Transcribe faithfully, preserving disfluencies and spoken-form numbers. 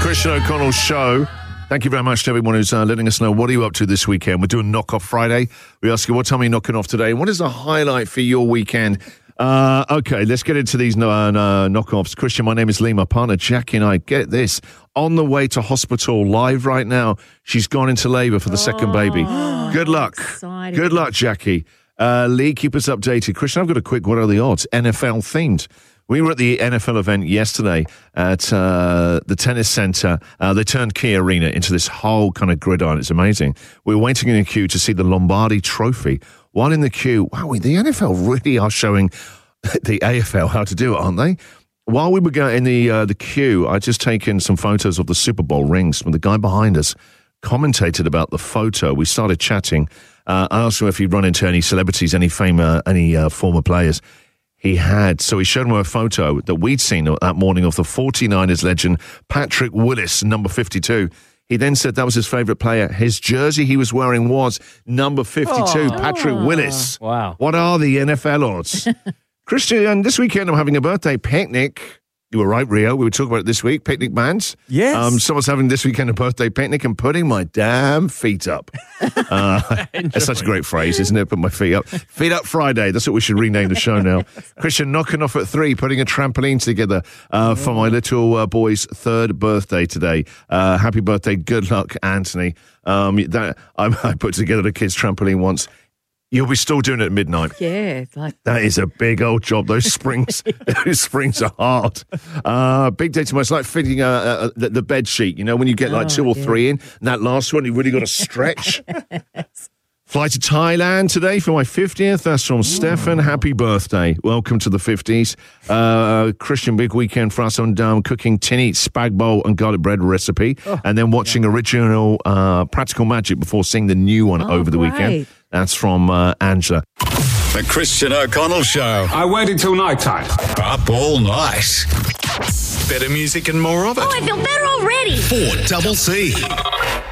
Christian O'Connell Show. Thank you very much to everyone who's uh, letting us know what are you up to this weekend. We're doing Knock Off Friday. We ask you what time are you knocking off today. What is the highlight for your weekend? Uh, okay, let's get into these uh, uh, knock-offs. Christian, my name is Lee. My partner Jackie and I, get this, on the way to hospital live right now. She's gone into labour for the oh, second baby. Good luck. Exciting. Good luck, Jackie. Uh, Lee, keep us updated. Christian, I've got a quick what are the odds? N F L themed. We were at the N F L event yesterday at uh, the tennis centre. Uh, they turned Key Arena into this whole kind of gridiron. It's amazing. We were waiting in a queue to see the Lombardi Trophy. While in the queue, wow, the N F L really are showing the A F L how to do it, aren't they? While we were going in the uh, the queue, I'd just taken some photos of the Super Bowl rings. When the guy behind us commentated about the photo, we started chatting. Uh, I asked him if he'd run into any celebrities, any fame, uh, any uh, former players. He had. So he showed him a photo that we'd seen that morning of the forty-niners legend, Patrick Willis, number fifty-two. He then said that was his favourite player. His jersey he was wearing was number fifty-two, oh. Patrick Willis. Wow. What are the N F L odds? Christian, this weekend I'm having a birthday picnic. You were right, Rio. We were talking about it this week, picnic bands. Yes. Um, someone's having this weekend a birthday picnic and putting my damn feet up. Uh, that's such a great phrase, isn't it? Put my feet up. Feet Up Friday. That's what we should rename the show now. Christian knocking off at three, putting a trampoline together uh, for my little uh, boy's third birthday today. Uh, happy birthday. Good luck, Anthony. Um, that I, I put together the kids' trampoline once. You'll be still doing it at midnight. Yeah. Like that is a big old job. Those springs those springs are hard. Uh, big day tomorrow. It's like fitting uh, uh, the, the bed sheet. You know, when you get like oh, two or yeah. three in, and that last one, you really got to stretch. Fly to Thailand today for my fiftieth. That's from Ooh. Stefan. Happy birthday. Welcome to the fifties. Uh, Christian, big weekend for us on um, cooking tinny spag bowl and garlic bread recipe. Oh, and then watching yeah. original uh, Practical Magic before seeing the new one oh, over the great. weekend. That's from uh, Angela. The Christian O'Connell Show. I waited till night time. Up all night. Better music and more of it. Oh, I feel better already. four double C.